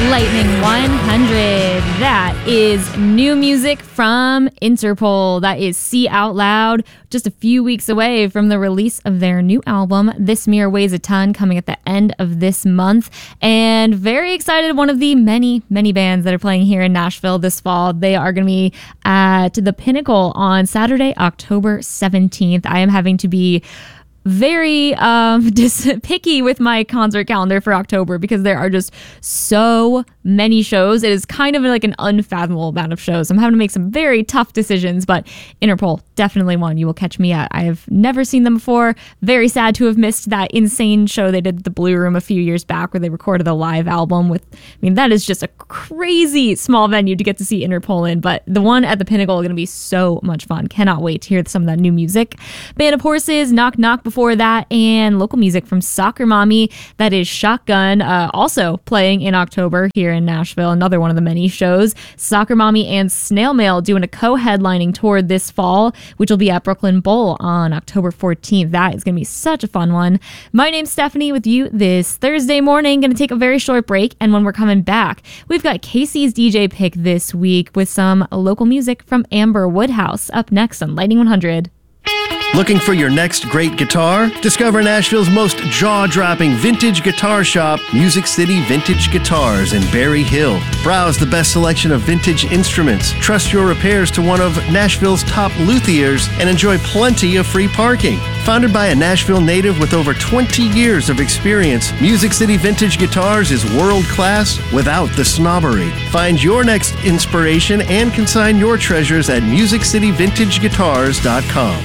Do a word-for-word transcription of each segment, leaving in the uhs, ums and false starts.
Lightning one hundred. That is new music from Interpol. That is See Out Loud. Just a few weeks away from the release of their new album, This Mirror Weighs a Ton, coming at the end of this month. And very excited, one of the many, many bands that are playing here in Nashville this fall. They are going to be at the Pinnacle on Saturday, October seventeenth. I am having to be very um dis- picky with my concert calendar for October because there are just so many shows. It is kind of like an unfathomable amount of shows. I'm having to make some very tough decisions, but Interpol, definitely one you will catch me at. I have never seen them before. Very sad to have missed that insane show they did at the Blue Room a few years back where they recorded a live album with, I mean, that is just a crazy small venue to get to see Interpol in, but the one at the Pinnacle is going to be so much fun. Cannot wait to hear some of that new music. Band of Horses, Knock Knock before that, and local music from Soccer Mommy. That is Shotgun, uh, also playing in October here in Nashville. Another one of the many shows. Soccer Mommy and Snail Mail doing a co-headlining tour this fall, which will be at Brooklyn Bowl on October fourteenth. That is going to be such a fun one. My name's Stephanie with you this Thursday morning. Going to take a very short break, and when we're coming back, we've got Casey's D J pick this week with some local music from Amber Woodhouse up next on Lightning one hundred. Looking for your next great guitar? Discover Nashville's most jaw-dropping vintage guitar shop, Music City Vintage Guitars in Berry Hill. Browse the best selection of vintage instruments, trust your repairs to one of Nashville's top luthiers, and enjoy plenty of free parking. Founded by a Nashville native with over twenty years of experience, Music City Vintage Guitars is world-class without the snobbery. Find your next inspiration and consign your treasures at music city vintage guitars dot com.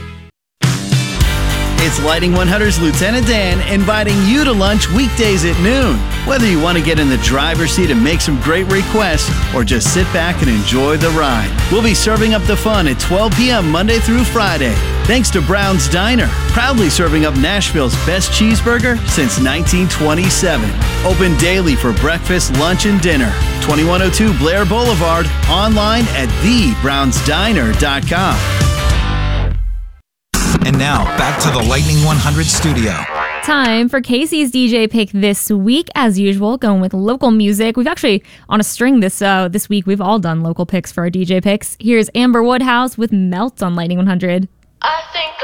It's Lightning one hundred's Lieutenant Dan inviting you to lunch weekdays at noon. Whether you want to get in the driver's seat and make some great requests or just sit back and enjoy the ride, we'll be serving up the fun at twelve p.m. Monday through Friday. Thanks to Brown's Diner, proudly serving up Nashville's best cheeseburger since nineteen twenty-seven. Open daily for breakfast, lunch, and dinner. twenty-one oh two Blair Boulevard, online at the browns diner dot com. And now, back to the Lightning one hundred studio. Time for Casey's D J pick this week. As usual, going with local music. We've actually, on a string this uh, this week, we've all done local picks for our D J picks. Here's Amber Woodhouse with Melt on Lightning one hundred. I think